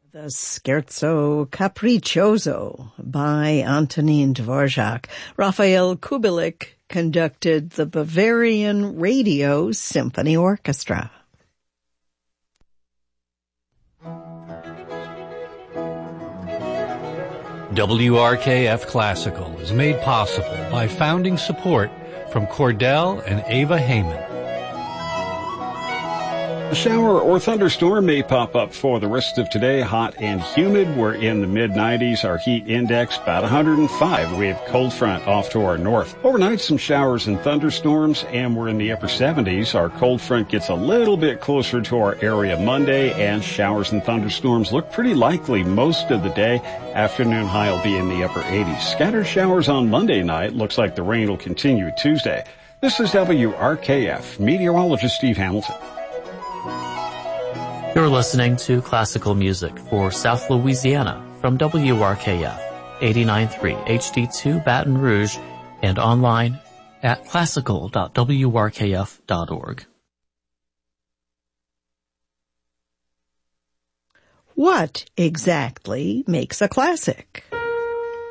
The Scherzo Capriccioso by Antonin Dvorak. Raphael Kubelik conducted the Bavarian Radio Symphony Orchestra. WRKF Classical is made possible by founding support from Cordell and Ava Heyman. A shower or thunderstorm may pop up for the rest of today. Hot and humid. We're in the mid-90s. Our heat index about 105. We have cold front off to our north. Overnight, some showers and thunderstorms, and we're in the upper 70s. Our cold front gets a little bit closer to our area Monday, and showers and thunderstorms look pretty likely most of the day. Afternoon high will be in the upper 80s. Scattered showers on Monday night. Looks like the rain will continue Tuesday. This is WRKF. Meteorologist Steve Hamilton. You're listening to classical music for South Louisiana from WRKF 89.3 HD2 Baton Rouge and online at classical.wrkf.org. What exactly makes a classic?